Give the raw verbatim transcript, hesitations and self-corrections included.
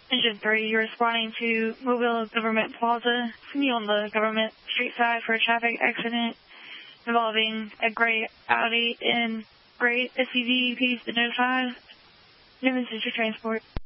Engine three, you're responding to Mobile Government Plaza. Me on the government street side for a traffic accident involving a gray Audi and gray S U V piece to notify. No message for transport.